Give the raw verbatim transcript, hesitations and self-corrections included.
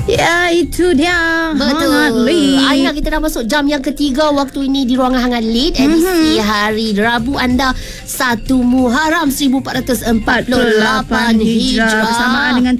Ya, itu dia. Betul. Hangat Lead. Aina, kita dah masuk jam yang ketiga waktu ini di Ruangan Hangat Lead, edisi mm-hmm. hari Rabu anda satu Muharram seribu empat ratus empat puluh lapan Hijrah, bersamaan dengan